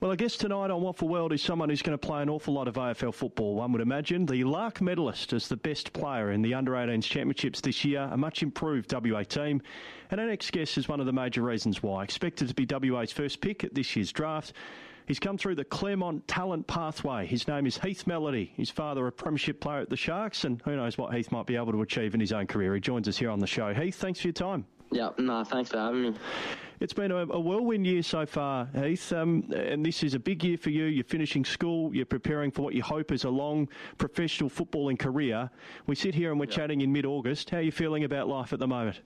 Well, I guess tonight on Waffle World is someone who's going to play an awful lot of AFL football, one would imagine. The Lark medalist as the best player in the Under-18s Championships this year, a much improved WA team. And our next guest is one of the major reasons why. Expected to be WA's first pick at this year's draft. He's come through the Claremont talent pathway. His name is Heath Mellody. His father, a premiership player at the Sharks, and who knows what Heath might be able to achieve in his own career. He joins us here on the show. Heath, thanks for your time. Thanks for having me. It's been a whirlwind year so far, Heath, and this is a big year for you. You're finishing school, you're preparing for what you hope is a long professional footballing career. We sit here and we're chatting in mid-August. How are you feeling about life at the moment?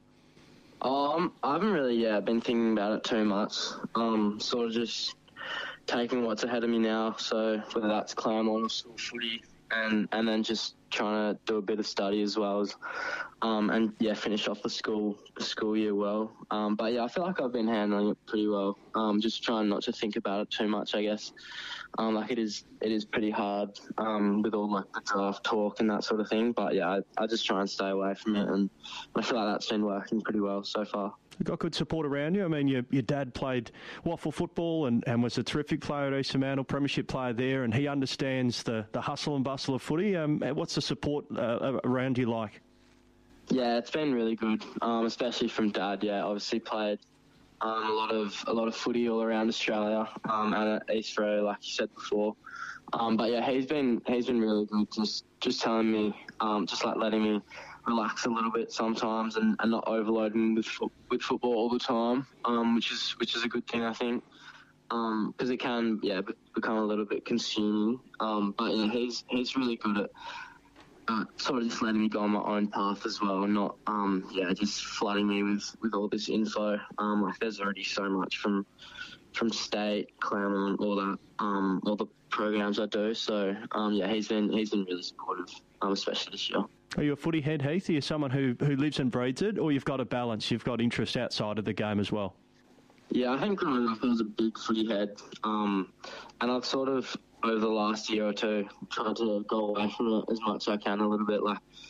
I haven't really been thinking about it too much. Sort of just taking what's ahead of me now, so whether that's Claremont or school footy, and then just trying to do a bit of study as well as finish off the school year well. But I feel like I've been handling it pretty well. Just trying not to think about it too much, I guess. It is pretty hard with all like the draft talk and that sort of thing. But I just try and stay away from it, and I feel like that's been working pretty well so far. You've got good support around you. I mean, your dad played waffle football and was a terrific player at Eastern Mantle, premiership player there, and he understands the hustle and bustle of footy. What's the support around you like? Yeah, it's been really good, especially from Dad. Yeah, obviously played a lot of footy all around Australia and at East Row, like you said before. He's been really good. Just telling me, just like letting me relax a little bit sometimes and not overloading with football all the time, which is a good thing, I think, because it can become a little bit consuming. He's really good at sort of just letting me go on my own path as well, and not just flooding me with all this info. There's already so much from State, Claremont, all that, all the programs I do. So he's been really supportive, especially this year. Are you a footy head, Heath? Are you someone who lives and breathes it, or you've got a balance? You've got interest outside of the game as well? Yeah, I think growing up I was a big footy head, and I've sort of over the last year or two tried to go away from it as much as I can a little bit.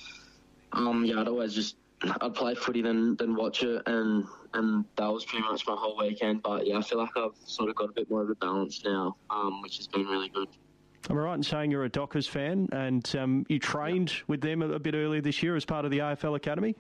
I'd play footy then watch it, and that was pretty much my whole weekend. But I feel like I've sort of got a bit more of a balance now, which has been really good. Am I right in saying you're a Dockers fan, and you trained with them a bit earlier this year as part of the AFL Academy?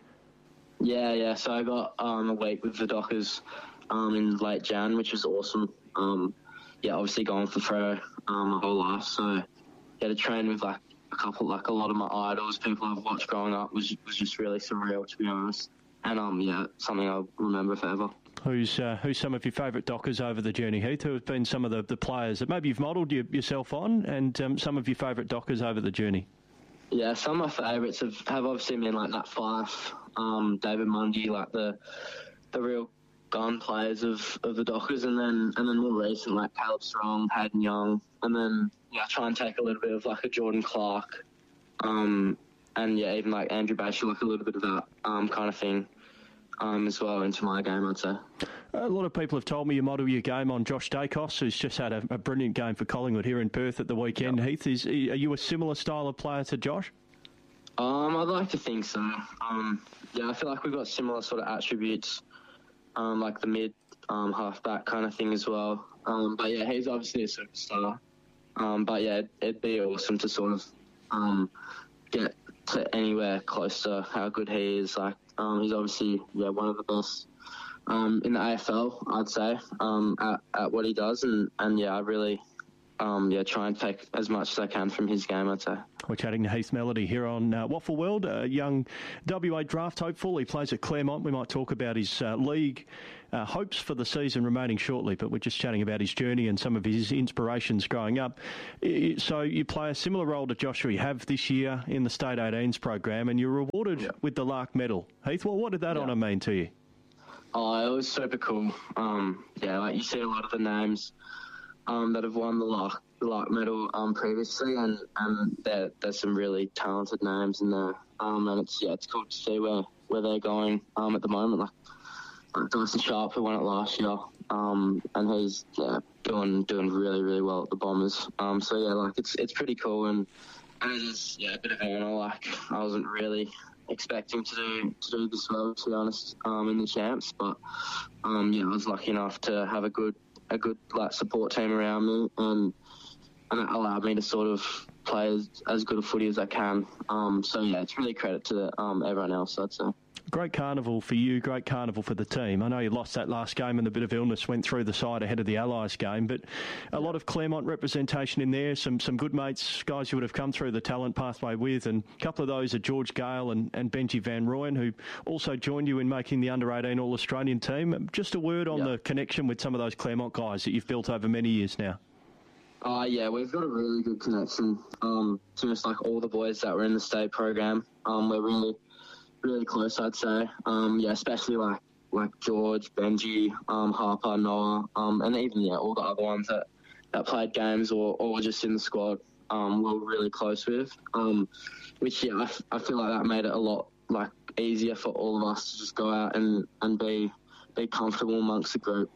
Yeah. So I got a week with the Dockers in late Jan, which was awesome. Obviously going for Freo my whole life, so to train with a lot of my idols, people I've watched growing up, was just really surreal, to be honest. And something I'll remember forever. Who's some of your favourite Dockers over the journey, Heath? Who have been some of the players that maybe you've modelled yourself on, and some of your favourite Dockers over the journey? Yeah, some of my favourites have obviously been like Nat Fyfe, David Mundy, like the real gun players of the Dockers, and then more recent like Caleb Strong, Hayden Young, and then try and take a little bit of like a Jordan Clark, and even like Andrew Basher, like a little bit of that kind of thing as well into my game, I'd say. A lot of people have told me you model your game on Josh Dacos, who's just had a brilliant game for Collingwood here in Perth at the weekend. Yep. Heath, are you a similar style of player to Josh? I'd like to think so. I feel like we've got similar sort of attributes, like the mid halfback kind of thing as well. He's obviously a superstar. It'd be awesome to sort of get to anywhere close to how good he is. Like he's obviously one of the best in the AFL, I'd say, at what he does, and I really try and take as much as I can from his game, I'd say. We're chatting to Heath Mellody here on Waffle World, a young WA draft hopeful. He plays at Claremont. We might talk about his league hopes for the season remaining shortly, but we're just chatting about his journey and some of his inspirations growing up. So you play a similar role to Joshua you have this year in the State 18s program, and you're rewarded with the Lark medal. Heath, what did that honour mean to you? Oh, it was super cool. Like you see a lot of the names that have won the Lark medal previously, and there's some really talented names in there. And it's cool to see where they're going at the moment. Like Dyson Sharp, who won it last year, and he's doing really, really well at the Bombers. It's pretty cool, and it is a bit of an honour. Like I wasn't really expecting to do this well, to be honest, in the champs, but I was lucky enough to have a good a good like support team around me, and it allowed me to sort of play as good a footy as I can. So yeah, it's really credit to everyone else, I'd say. Great carnival for you, great carnival for the team. I know you lost that last game and a bit of illness went through the side ahead of the Allies game, but a lot of Claremont representation in there, some good mates, guys you would have come through the talent pathway with, and a couple of those are George Gale and Benji Van Rooyen, who also joined you in making the under-18 All-Australian team. Just a word on the connection with some of those Claremont guys that you've built over many years now. Yeah, we've got a really good connection. Just like all the boys that were in the state program, we're really close, I'd say. Especially like George, Benji, Harper, Noah, and even all the other ones that played games or were just in the squad. We're really close with, which I feel like that made it a lot like easier for all of us to just go out and be comfortable amongst the group.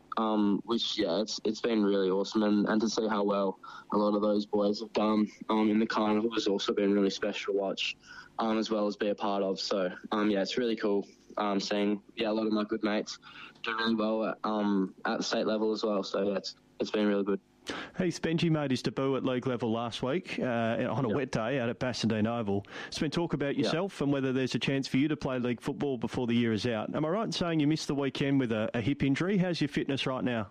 It's been really awesome, and to see how well a lot of those boys have done in the carnival has also been really special to watch, as well as be a part of. So it's really cool seeing a lot of my good mates do really well at the state level as well. So it's been really good. Heath, Benji made his debut at league level last week on a wet day out at Bassendean Oval. There's been talk about yourself and whether there's a chance for you to play league football before the year is out. Am I right in saying you missed the weekend with a hip injury? How's your fitness right now?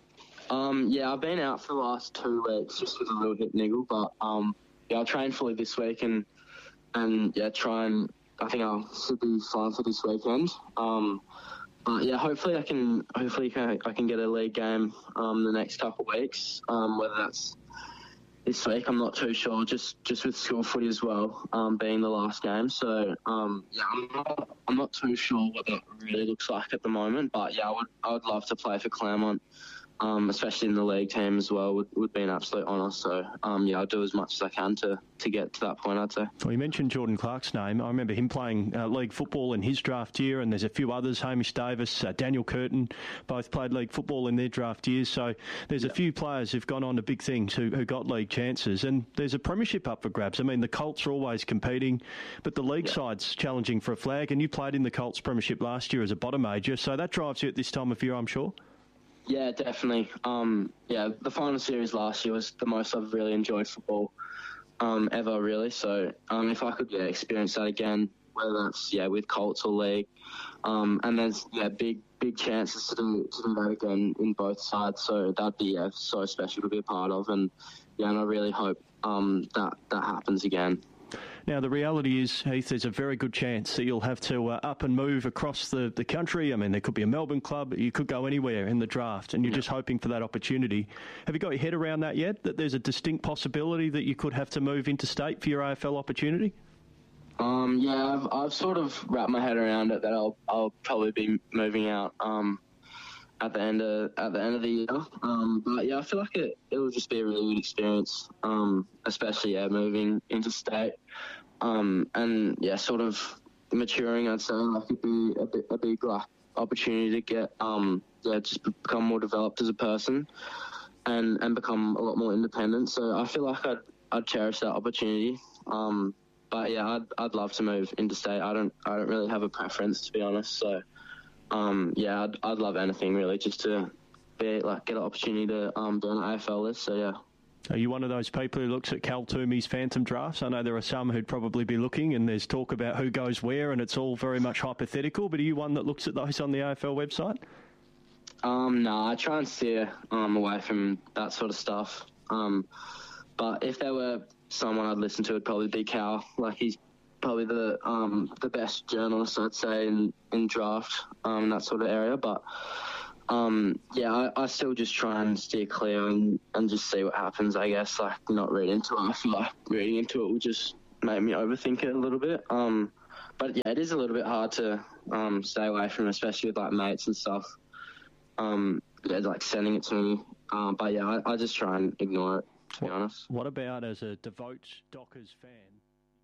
I've been out for the last 2 weeks just with a little hip niggle, but I trained fully this week and I think I should be fine for this weekend. Hopefully I can get a league game the next couple of weeks. Whether that's this week, I'm not too sure. Just with school footy as well, being the last game. So I'm not too sure what that really looks like at the moment. But I would love to play for Claremont. Especially in the league team as well, would be an absolute honour. So, I'll do as much as I can to get to that point, I'd say. Well, you mentioned Jordan Clark's name. I remember him playing league football in his draft year, and there's a few others, Hamish Davis, Daniel Curtin, both played league football in their draft years. So there's a few players who've gone on to big things who got league chances, and there's a premiership up for grabs. I mean, the Colts are always competing, but the league side's challenging for a flag, and you played in the Colts premiership last year as a bottom major, so that drives you at this time of year, I'm sure. Yeah, definitely. The final series last year was the most I've really enjoyed football ever, really. So if I could experience that again, whether that's with Colts or league, and there's big chances to do that again in both sides. So that'd be so special to be a part of, and I really hope that happens again. Now, the reality is, Heath, there's a very good chance that you'll have to up and move across the country. I mean, there could be a Melbourne club. You could go anywhere in the draft, and you're just hoping for that opportunity. Have you got your head around that yet, that there's a distinct possibility that you could have to move interstate for your AFL opportunity? I've sort of wrapped my head around it that I'll probably be moving out at the end of the year. I feel like it will just be a really good experience, especially moving interstate, and sort of maturing. I'd say like it'd be a big like opportunity to get just become more developed as a person, and become a lot more independent. So I feel like I'd cherish that opportunity. I'd love to move interstate. I don't really have a preference, to be honest. So. I'd love anything really, just to get an opportunity to be on an AFL list. So yeah. Are you one of those people who looks at Cal Toomey's phantom drafts? I know there are some who'd probably be looking, and there's talk about who goes where, and it's all very much hypothetical. But are you one that looks at those on the AFL website? No, I try and steer away from that sort of stuff. But if there were someone I'd listen to, it'd probably be Cal. Like he's probably the best journalist, I'd say, in draft, that sort of area. But I still just try and steer clear and just see what happens, I guess. Like, not read into it. I feel like reading into it will just make me overthink it a little bit. But it is a little bit hard to stay away from, especially with like mates and stuff. Like sending it to me. I just try and ignore it, to be honest. What about as a devout Dockers fan?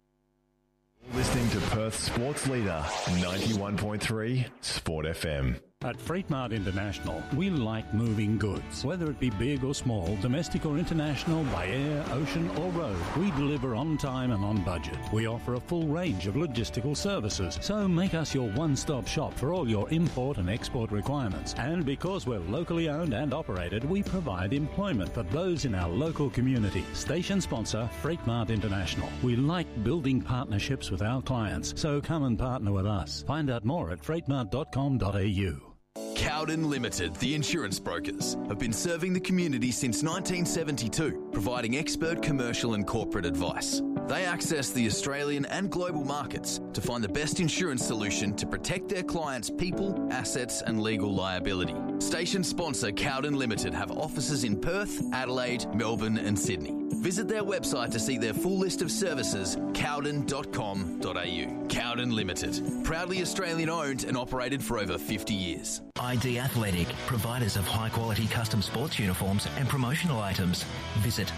Listening to Perth's sports leader, 91.3 Sport FM. At Freightmart International, we like moving goods. Whether it be big or small, domestic or international, by air, ocean or road, we deliver on time and on budget. We offer a full range of logistical services, so make us your one-stop shop for all your import and export requirements. And because we're locally owned and operated, we provide employment for those in our local community. Station sponsor, Freightmart International. We like building partnerships with our clients, so come and partner with us. Find out more at freightmart.com.au. Cowden Limited, the insurance brokers, have been serving the community since 1972, providing expert commercial and corporate advice. They access the Australian and global markets to find the best insurance solution to protect their clients' people, assets and legal liability. Station sponsor Cowden Limited have offices in Perth, Adelaide, Melbourne and Sydney. Visit their website to see their full list of services, cowden.com.au. Cowden Limited, proudly Australian owned and operated for over 50 years. ID Athletic, providers of high-quality custom sports uniforms and promotional items. Visit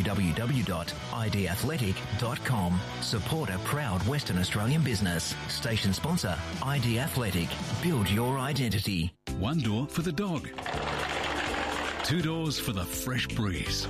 www.idathletic.com. Support a proud Western Australian business. Station sponsor, ID Athletic. Build your identity. One door for the dog. 2 doors for the fresh breeze.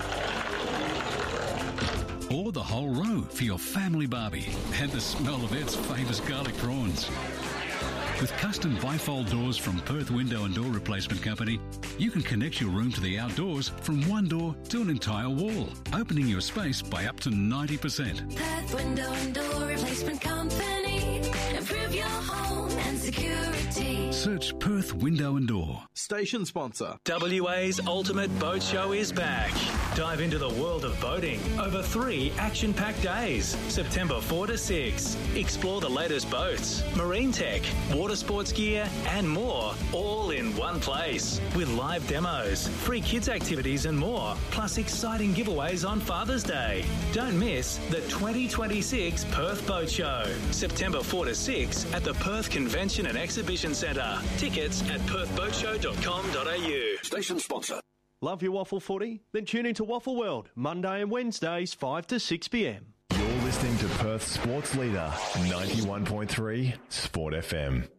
Or the whole row for your family barbie and the smell of Ed's famous garlic prawns. With custom bifold doors from Perth Window and Door Replacement Company, you can connect your room to the outdoors from one door to an entire wall, opening your space by up to 90%. Perth Window and Door Replacement Company. Improve your home and security. Search Perth Window and Door. Station sponsor. WA's Ultimate Boat Show is back. Dive into the world of boating over 3 action-packed days, September 4 to 6. Explore the latest boats, marine tech, water sports gear and more, all in one place. With live demos, free kids activities and more, plus exciting giveaways on Father's Day. Don't miss the 2026 Perth Boat Show, September 4 to 6 at the Perth Convention and Exhibition Centre. Tickets at perthboatshow.com.au. Station sponsor. Love your waffle footy? Then tune into Waffle World, Monday and Wednesdays, 5 to 6 p.m. You're listening to Perth Sports Leader, 91.3 Sport FM.